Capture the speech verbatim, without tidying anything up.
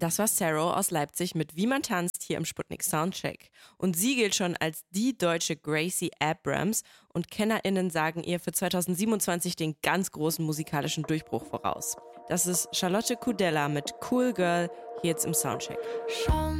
Das war Saro aus Leipzig mit Wie man tanzt hier im Sputnik Soundcheck. Und sie gilt schon als die deutsche Gracie Abrams und KennerInnen sagen ihr für zweitausendsiebenundzwanzig den ganz großen musikalischen Durchbruch voraus. Das ist Charlotte Kudella mit Cool Girl hier jetzt im Soundcheck. Schon